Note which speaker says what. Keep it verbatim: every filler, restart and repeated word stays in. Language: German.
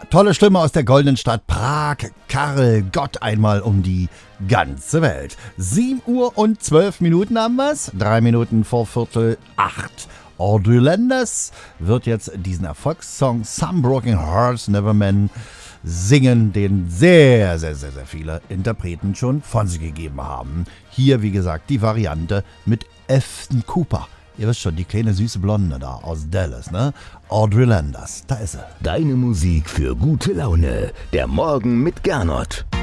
Speaker 1: Tolle Stimme aus der goldenen Stadt Prag. Karel Gott einmal um die ganze Welt. sieben Uhr und zwölf Minuten haben wir's. Drei Minuten vor Viertel acht. Audrey Landers wird jetzt diesen Erfolgssong Some Broken Hearts Never Men singen, den sehr, sehr, sehr, sehr viele Interpreten schon von sich gegeben haben. Hier, wie gesagt, die Variante mit Afton Cooper. Ihr wisst schon, die kleine süße Blonde da aus Dallas, ne? Audrey Landers, da ist sie.
Speaker 2: Deine Musik für gute Laune. Der Morgen mit Gernot.